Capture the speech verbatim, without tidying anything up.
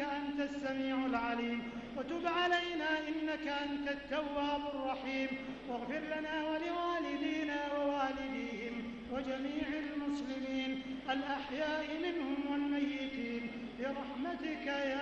أنت السميع العليم، وتب علينا إنك أنت التواب الرحيم، واغفر لنا ولوالدينا ووالديهم وجميع المسلمين الأحياء منهم والميتين برحمتك